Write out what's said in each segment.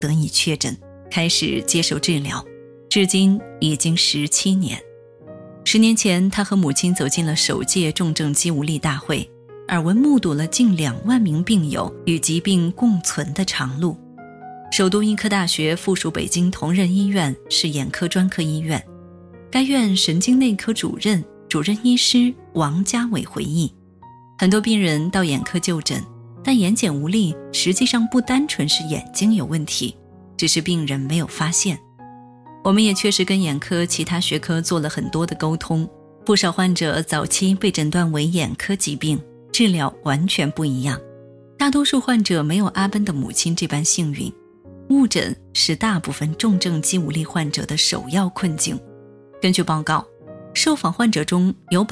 得以确诊，开始接受治疗，至今已经17年。10年前，他和母亲走进了首届重症肌无力大会，耳闻目睹了近2万名病友与疾病共存的长路。首都医科大学附属北京同仁医院是眼科专科医院，该院神经内科主任医师王家伟回忆，很多病人到眼科就诊，但眼睑无力实际上不单纯是眼睛有问题，只是病人没有发现。我们也确实跟眼科其他学科做了很多的沟通，不少患者早期被诊断为眼科疾病，治疗完全不一样。大多数患者没有阿奔的母亲这般幸运，误诊是大部分重症肌无力患者的首要困境。根据报告，受访患者中有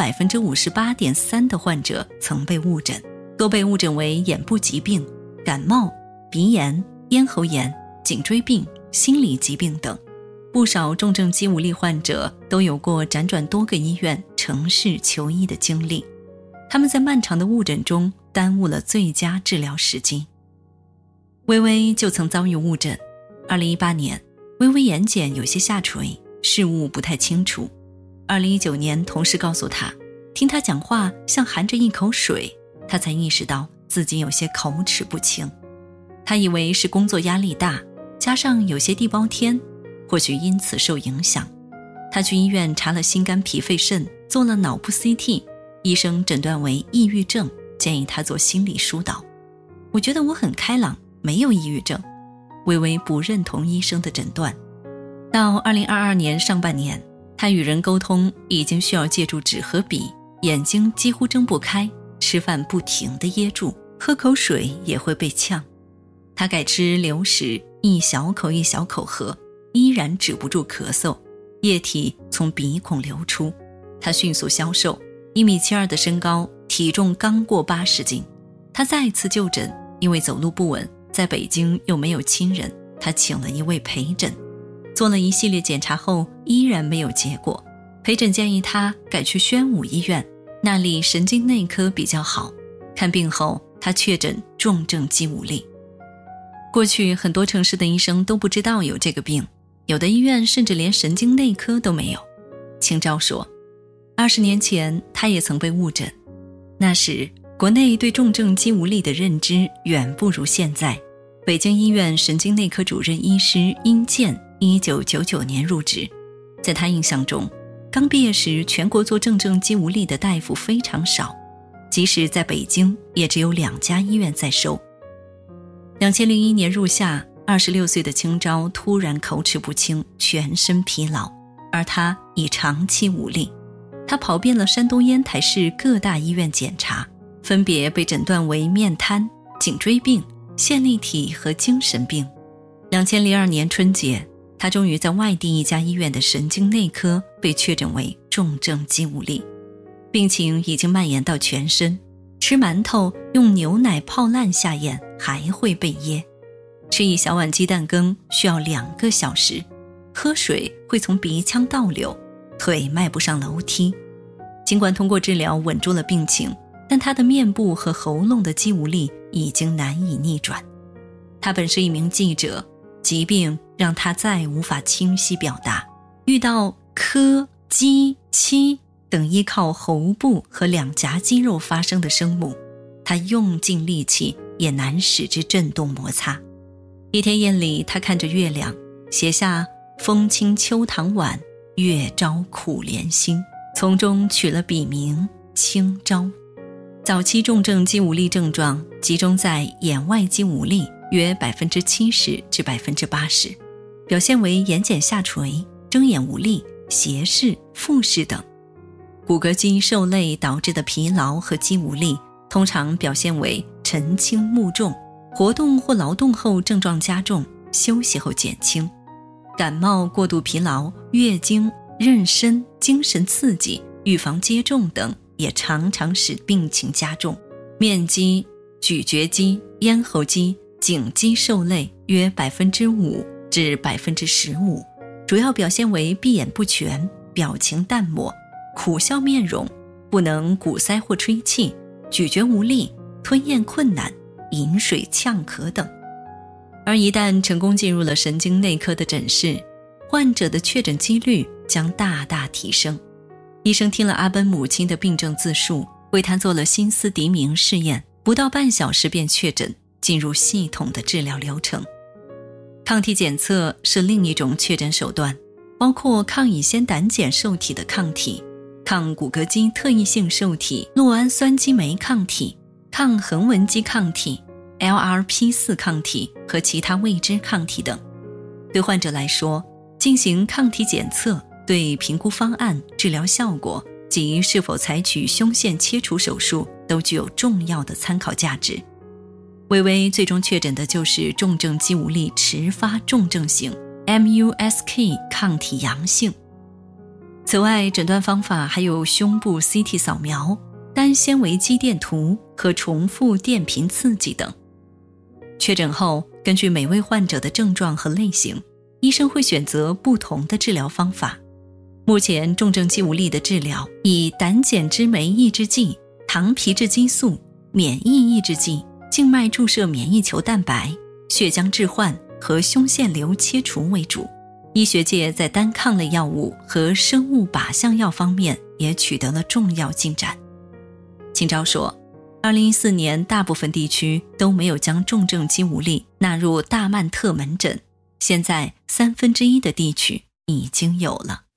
58.3% 的患者曾被误诊，多被误诊为眼部疾病、感冒、鼻炎、咽喉炎、颈椎病、心理疾病等。不少重症肌无力患者都有过辗转多个医院、城市求医的经历，他们在漫长的误诊中耽误了最佳治疗时机。微微就曾遭遇误诊。2018年，微微眼睑有些下垂，视物不太清楚。2019年，同事告诉他，听他讲话像含着一口水，他才意识到自己有些口齿不清。他以为是工作压力大，加上有些地包天，或许因此受影响。他去医院查了心肝脾肺肾，做了脑部 CT， 医生诊断为抑郁症，建议他做心理疏导。我觉得我很开朗，没有抑郁症。微微不认同医生的诊断。到2022年上半年，他与人沟通已经需要借助纸和笔，眼睛几乎睁不开，吃饭不停地噎住，喝口水也会被呛。他改吃流食，一小口一小口喝，依然止不住咳嗽，液体从鼻孔流出。他迅速消瘦，1.72米的身高，体重刚过80斤。他再次就诊，因为走路不稳，在北京又没有亲人，他请了一位陪诊。做了一系列检查后依然没有结果，陪诊建议他改去宣武医院，那里神经内科比较好。看病后他确诊重症肌无力。过去很多城市的医生都不知道有这个病，有的医院甚至连神经内科都没有。清照说，20年前他也曾被误诊，那时国内对重症肌无力的认知远不如现在。北京医院神经内科主任医师殷健1999年入职，在他印象中，刚毕业时全国做重症肌无力的大夫非常少，即使在北京也只有2家医院在收。2001年入夏，26岁的清昭突然口齿不清，全身疲劳，而他已长期无力。他跑遍了山东烟台市各大医院检查，分别被诊断为面瘫、颈椎病、线粒体和精神病。2002年春节，他终于在外地一家医院的神经内科被确诊为重症肌无力，病情已经蔓延到全身。吃馒头用牛奶泡烂下咽还会被噎，吃一小碗鸡蛋羹需要2个小时，喝水会从鼻腔倒流，腿迈不上楼梯。尽管通过治疗稳住了病情，但他的面部和喉咙的肌无力已经难以逆转。他本是一名记者，疾病让他再无法清晰表达，遇到咳、叽、七等依靠喉部和2颊肌肉发声的声母，他用尽力气也难使之震动摩擦。一天夜里，他看着月亮，写下风清秋堂晚，月朝苦怜心，从中取了笔名清昭。早期重症肌无力症状集中在眼外肌无力约 70% 至 80%， 表现为眼睑下垂、睁眼无力、斜视、复视等。骨骼肌受累导致的疲劳和肌无力通常表现为沉轻目重，活动或劳动后症状加重，休息后减轻。感冒、过度疲劳、月经、妊娠、精神刺激、预防接种等也常常使病情加重。面肌、咀嚼肌、咽喉肌、颈肌受累约 5% 至 15%， 主要表现为闭眼不全、表情淡漠、苦笑面容、不能鼓腮或吹气、咀嚼无力、吞咽困难、饮水呛咳等。 而一旦成功进入了神经内科的诊室，患者的确诊几率将大大提升。医生听了阿奔母亲的病症自述，为他做了心思敌明试验，不到半小时便确诊，进入系统的治疗流程。抗体检测是另一种确诊手段，包括抗乙酰胆碱受体的抗体、抗骨骼肌特异性受体酪氨酸激酶抗体、抗横纹肌抗体、LRP4 抗体和其他未知抗体等。对患者来说，进行抗体检测对评估方案、治疗效果及是否采取胸腺切除手术都具有重要的参考价值。薇薇最终确诊的就是重症肌无力迟发重症型 MuSK 抗体阳性。此外，诊断方法还有胸部 CT 扫描、单纤维肌电图和重复电频刺激等。确诊后，根据每位患者的症状和类型，医生会选择不同的治疗方法。目前重症肌无力的治疗以胆碱之酶抑制剂、糖皮质激素、免疫抑制剂、静脉注射免疫球蛋白、血浆置换和胸腺瘤切除为主。医学界在单抗类药物和生物靶向药方面也取得了重要进展。秦钊说，2014年大部分地区都没有将重症肌无力纳入大曼特门诊，现在1/3的地区已经有了。